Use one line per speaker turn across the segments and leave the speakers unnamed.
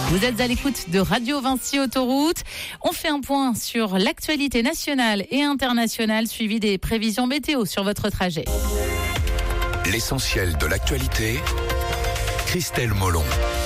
Vous êtes à l'écoute de Radio Vinci Autoroute. On fait un point sur l'actualité nationale et internationale, suivi des prévisions météo sur votre trajet.
L'essentiel de l'actualité, Christelle Molon.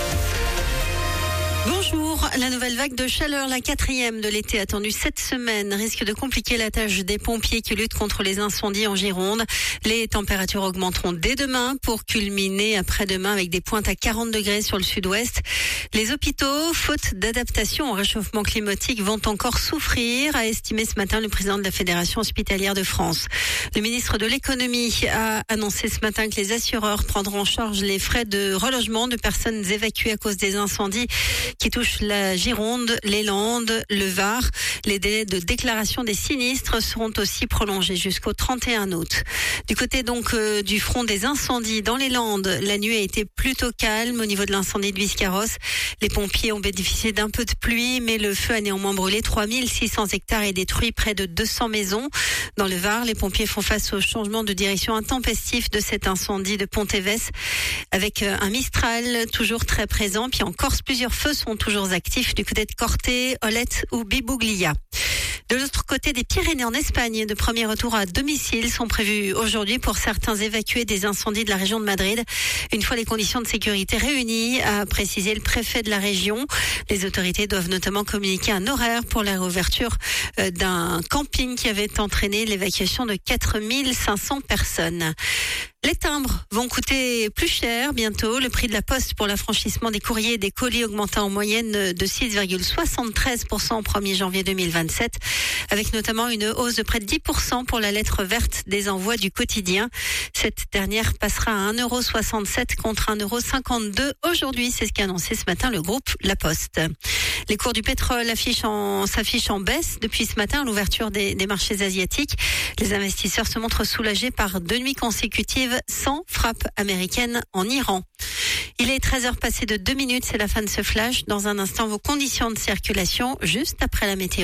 Bonjour, la nouvelle vague de chaleur, la 4e de l'été attendue cette semaine, risque de compliquer la tâche des pompiers qui luttent contre les incendies en Gironde. Les températures augmenteront dès demain pour culminer après-demain avec des pointes à 40 degrés sur le sud-ouest. Les hôpitaux, faute d'adaptation au réchauffement climatique, vont encore souffrir, a estimé ce matin le président de la Fédération hospitalière de France. Le ministre de l'économie a annoncé ce matin que les assureurs prendront en charge les frais de relogement de personnes évacuées à cause des incendies qui touchent la Gironde, les Landes, le Var. Les délais de déclaration des sinistres seront aussi prolongés jusqu'au 31 août. Du côté donc du front des incendies dans les Landes, la nuit a été plutôt calme au niveau de l'incendie de Biscarrosse. Les pompiers ont bénéficié d'un peu de pluie, mais le feu a néanmoins brûlé 3600 hectares et détruit près de 200 maisons. Dans le Var, les pompiers font face au changement de direction intempestif de cet incendie de Pontévès, avec un Mistral toujours très présent. Puis en Corse, plusieurs feux sont toujours actifs du côté de Corté, Olette ou Bibuglia. De l'autre côté des Pyrénées en Espagne, de premiers retours à domicile sont prévus aujourd'hui pour certains évacués des incendies de la région de Madrid. Une fois les conditions de sécurité réunies, a précisé le préfet de la région. Les autorités doivent notamment communiquer un horaire pour la réouverture d'un camping qui avait entraîné l'évacuation de 4500 personnes. Les timbres vont coûter plus cher bientôt. Le prix de la poste pour l'affranchissement des courriers et des colis augmenta en moyenne de 6,73% au 1er janvier 2027, avec notamment une hausse de près de 10% pour la lettre verte des envois du quotidien. Cette dernière passera à 1,67€ contre 1,52€ aujourd'hui. C'est ce qu'a annoncé ce matin le groupe La Poste. Les cours du pétrole s'affichent en baisse depuis ce matin à l'ouverture des marchés asiatiques. Les investisseurs se montrent soulagés par 2 nuits consécutives sans frappe américaine en Iran. Il est 13h passé de 2 minutes, c'est la fin de ce flash. Dans un instant, vos conditions de circulation juste après la météo.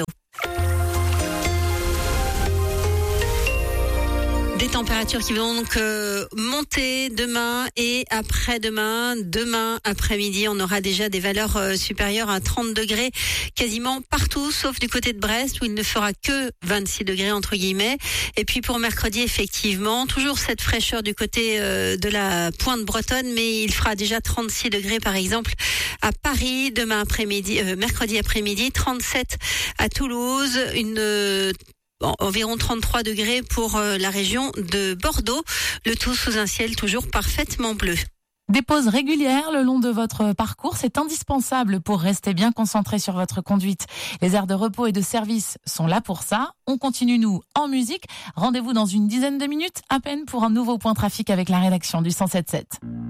Des températures qui vont donc monter demain et après-demain. Demain après-midi, on aura déjà des valeurs supérieures à 30 degrés quasiment partout, sauf du côté de Brest où il ne fera que 26 degrés entre guillemets. Et puis pour mercredi, effectivement, toujours cette fraîcheur du côté de la pointe bretonne, mais il fera déjà 36 degrés par exemple à Paris demain après-midi, mercredi après-midi, 37 à Toulouse, environ 33 degrés pour la région de Bordeaux, le tout sous un ciel toujours parfaitement bleu.
Des pauses régulières le long de votre parcours, c'est indispensable pour rester bien concentré sur votre conduite. Les aires de repos et de service sont là pour ça. On continue, nous, en musique. Rendez-vous dans une dizaine de minutes à peine pour un nouveau point trafic avec la rédaction du 107.7.